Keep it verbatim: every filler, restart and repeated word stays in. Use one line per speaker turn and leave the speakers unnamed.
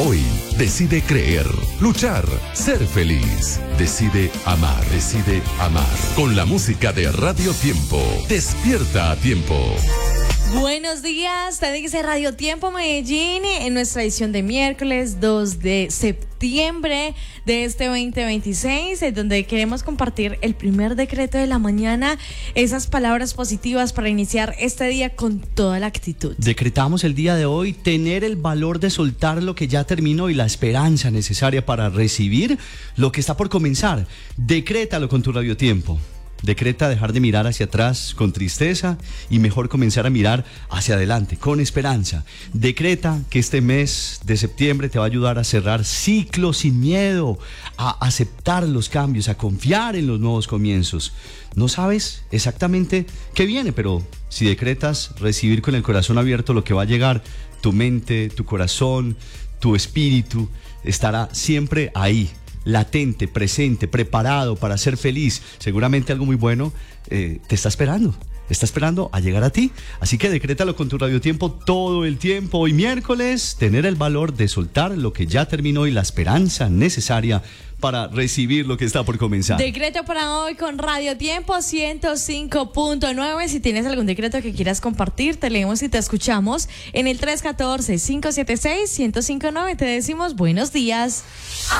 Hoy decide creer, luchar, ser feliz. Decide amar, decide amar. Con la música de Radio Tiempo. Despierta a tiempo.
Buenos días, te dice Radio Tiempo Medellín en nuestra edición de miércoles dos de septiembre de este veinte veintiséis, en donde queremos compartir el primer decreto de la mañana, esas palabras positivas para iniciar este día con toda la actitud.
Decretamos el día de hoy tener el valor de soltar lo que ya terminó y la esperanza necesaria para recibir lo que está por comenzar. Decrétalo con tu Radio Tiempo. Decreta dejar de mirar hacia atrás con tristeza y mejor comenzar a mirar hacia adelante con esperanza. Decreta que este mes de septiembre te va a ayudar a cerrar ciclos sin miedo, a aceptar los cambios, a confiar en los nuevos comienzos. No sabes exactamente qué viene, pero si decretas recibir con el corazón abierto lo que va a llegar, tu mente, tu corazón, tu espíritu estará siempre ahí, latente, presente, preparado para ser feliz. Seguramente algo muy bueno eh, te está esperando, está esperando a llegar a ti. Así que decrétalo con tu Radio Tiempo todo el tiempo. Hoy miércoles, tener el valor de soltar lo que ya terminó y la esperanza necesaria para recibir lo que está por comenzar.
Decreto para hoy con Radio Tiempo ciento cinco punto nueve. Si tienes algún decreto que quieras compartir, te leemos y te escuchamos en el tres uno cuatro, cinco siete seis, uno cero cinco nueve. Te decimos buenos días.